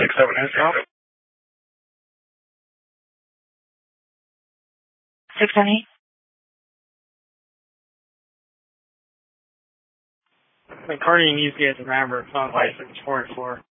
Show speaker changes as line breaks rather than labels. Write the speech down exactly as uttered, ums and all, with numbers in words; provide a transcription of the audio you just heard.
six seven is off.
six seven eight.
The car you use as a member, it's not licensed four and four.